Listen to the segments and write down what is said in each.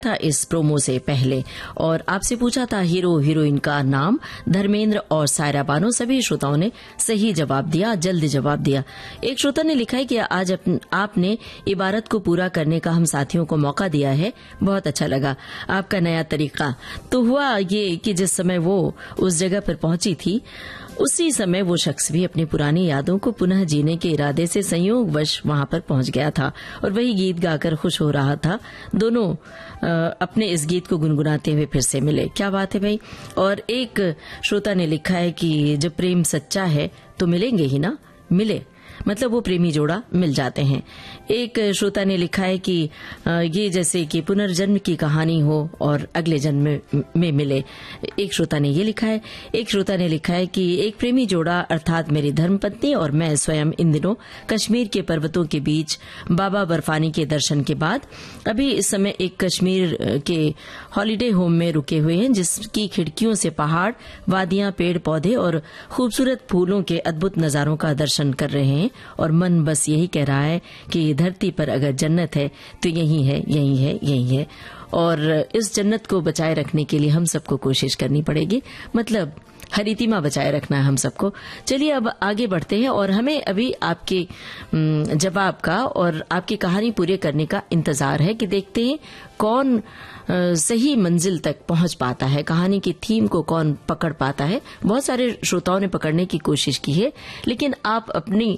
था इस प्रोमो से पहले और आपसे पूछा था हीरो हीरोइन का नाम। धर्मेंद्र और सायरा बानो, सभी श्रोताओं ने सही जवाब दिया, जल्द जवाब दिया। एक श्रोता ने लिखा है कि आज आपने इबारत को पूरा करने का हम साथियों को मौका दिया है, बहुत अच्छा लगा आपका नया तरीका। तो हुआ ये कि जिस समय वो उस जगह पर पहुंची थी उसी समय वो शख्स भी अपनी पुरानी यादों को पुनः जीने के इरादे से संयोगवश वहां पर पहुंच गया था और वही गीत गाकर खुश हो रहा था। दोनों अपने इस गीत को गुनगुनाते हुए फिर से मिले। क्या बात है भाई। और एक श्रोता ने लिखा है कि जब प्रेम सच्चा है तो मिलेंगे ही ना, मिले मतलब वो प्रेमी जोड़ा मिल जाते हैं। एक श्रोता ने लिखा है कि ये जैसे कि पुनर्जन्म की कहानी हो और अगले जन्म में मिले। एक श्रोता ने ये लिखा है। एक श्रोता ने लिखा है कि एक प्रेमी जोड़ा अर्थात मेरी धर्मपत्नी और मैं स्वयं इन दिनों कश्मीर के पर्वतों के बीच बाबा बर्फानी के दर्शन के बाद अभी इस समय एक कश्मीर के हॉलिडे होम में रुके हुए हैं, जिसकी खिड़कियों से पहाड़, वादियां, पेड़ पौधे और खूबसूरत फूलों के अद्भुत नजारों का दर्शन कर रहे हैं और मन बस यही कह रहा है कि धरती पर अगर जन्नत है तो यही है, यही है, यही है। और इस जन्नत को बचाए रखने के लिए हम सबको कोशिश करनी पड़ेगी, मतलब हरितिमा बचाए रखना है हम सबको। चलिए अब आगे बढ़ते हैं और हमें अभी आपके जवाब का और आपकी कहानी पूरी करने का इंतजार है कि देखते हैं कौन सही मंजिल तक पहुंच पाता है, कहानी की थीम को कौन पकड़ पाता है। बहुत सारे श्रोताओं ने पकड़ने की कोशिश की है, लेकिन आप अपनी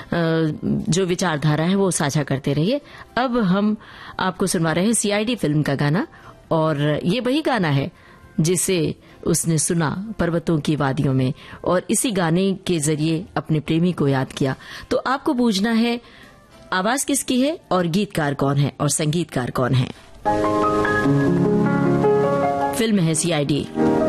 जो विचारधारा है वो साझा करते रहिए। अब हम आपको सुनवा रहे हैं सीआईडी फिल्म का गाना और ये वही गाना है जिसे उसने सुना पर्वतों की वादियों में और इसी गाने के जरिए अपने प्रेमी को याद किया। तो आपको पूछना है आवाज किसकी है और गीतकार कौन है और संगीतकार कौन है। फिल्म है सीआईडी।